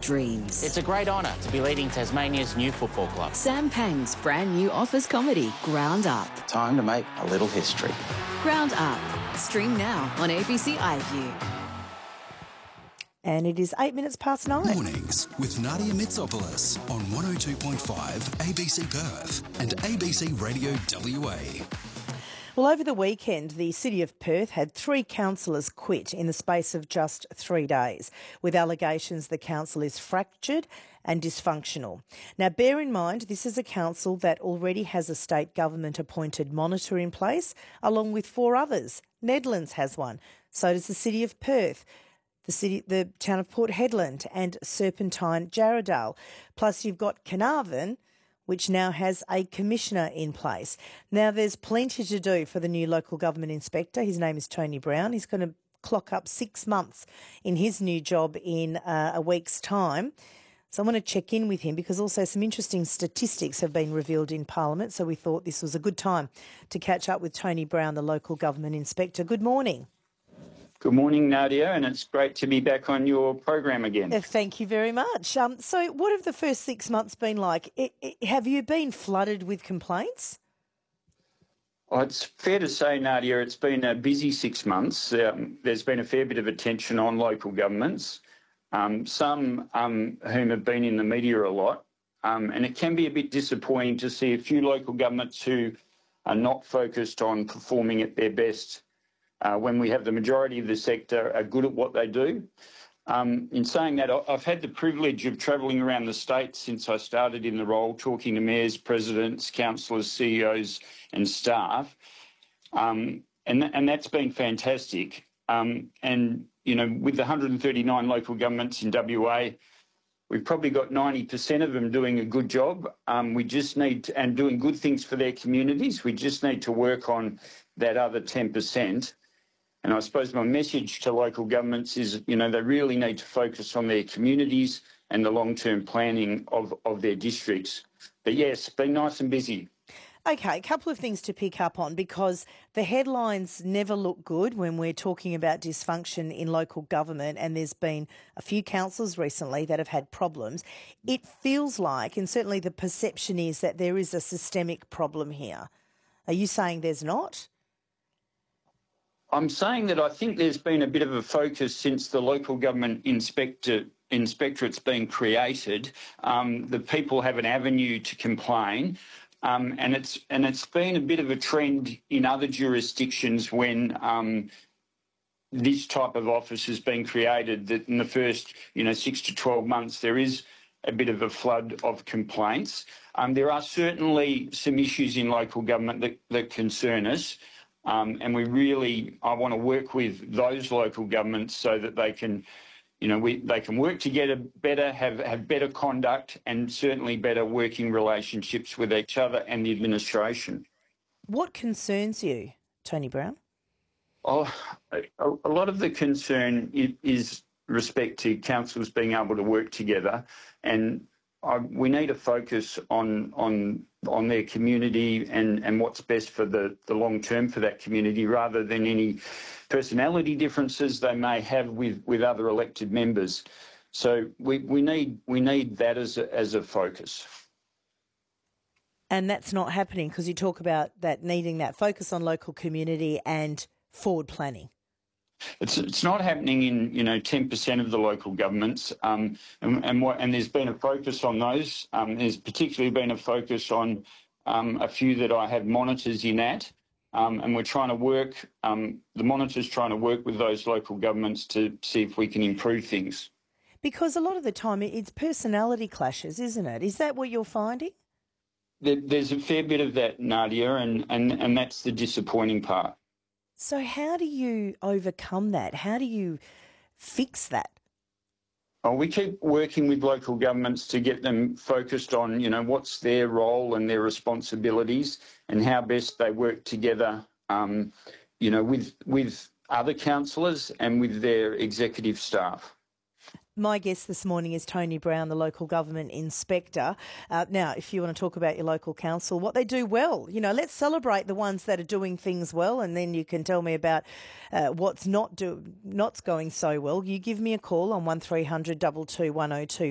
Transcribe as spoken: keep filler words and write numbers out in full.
dreams. It's a great honour to be leading Tasmania's new football club. Sam Pang's brand new office comedy, Ground Up. Time to make a little history. Ground Up. Stream now on A B C iView. And it is eight minutes past nine. Mornings with Nadia Mitsopoulos on one oh two point five A B C Perth and A B C Radio W A. Well, over the weekend, the City of Perth had three councillors quit in the space of just three days, with allegations the council is fractured and dysfunctional. Now, bear in mind, this is a council that already has a state government-appointed monitor in place, along with four others. Nedlands has one. So does the City of Perth, the city, the town of Port Hedland and Serpentine Jarrahdale. Plus, you've got Carnarvon, which now has a commissioner in place. Now, there's plenty to do for the new local government inspector. His name is Tony Brown. He's going to clock up six months in his new job in uh, a week's time. So I want to check in with him because also some interesting statistics have been revealed in Parliament. So we thought this was a good time to catch up with Tony Brown, the local government inspector. Good morning. Good morning, Nadia, and it's great to be back on your program again. Uh, thank you very much. Um, so what have the first six months been like? It, it, have you been flooded with complaints? Oh, it's fair to say, Nadia, it's been a busy six months. Um, there's been a fair bit of attention on local governments, um, some um, whom have been in the media a lot, um, and it can be a bit disappointing to see a few local governments who are not focused on performing at their best Uh, when we have the majority of the sector are good at what they do. Um, in saying that, I've had the privilege of travelling around the state since I started in the role, talking to mayors, presidents, councillors, C E Os and staff, um, and, th- and that's been fantastic. Um, and, you know, with the one hundred thirty-nine local governments in W A, we've probably got ninety percent of them doing a good job. Um, we just need to, and doing good things for their communities. We just need to work on that other ten percent. And I suppose my message to local governments is, you know, they really need to focus on their communities and the long-term planning of, of their districts. But yes, been nice and busy. Okay, a couple of things to pick up on because the headlines never look good when we're talking about dysfunction in local government, and there's been a few councils recently that have had problems. It feels like, and certainly the perception is, that there is a systemic problem here. Are you saying there's not? I'm saying that I think there's been a bit of a focus since the local government inspector inspectorate's been created. Um, the people have an avenue to complain, um, and it's and it's been a bit of a trend in other jurisdictions when um, this type of office has been created. That in the first, you know, six to twelve months there is a bit of a flood of complaints. Um, there are certainly some issues in local government that, that concern us. Um, and we really, I want to work with those local governments so that they can, you know, we, they can work together better, have, have better conduct and certainly better working relationships with each other and the administration. What concerns you, Tony Brown? Oh, a, a lot of the concern is respect to councils being able to work together, and I, we need to focus on on on their community and, and what's best for the, the long term for that community rather than any personality differences they may have with, with other elected members. So we, we need we need that as a, as a focus. And that's not happening because you talk about that needing that focus on local community and forward planning. It's it's not happening in, you know, ten percent of the local governments, um, and and, what, and there's been a focus on those. Um, there's particularly been a focus on um, a few that I have monitors in at, um, and we're trying to work. Um, the monitors trying to work with those local governments to see if we can improve things. Because a lot of the time it's personality clashes, isn't it? Is that what you're finding? There, there's a fair bit of that, Nadia, and, and, and that's the disappointing part. So how do you overcome that? How do you fix that? Oh, we keep working with local governments to get them focused on, you know, what's their role and their responsibilities and how best they work together, um, you know, with with other councillors and with their executive staff. My guest this morning is Tony Brown, the local government inspector. Uh, now, if you want to talk about your local council, what they do well, you know, let's celebrate the ones that are doing things well, and then you can tell me about uh, what's not do not's going so well. You give me a call on one three hundred two two one oh two.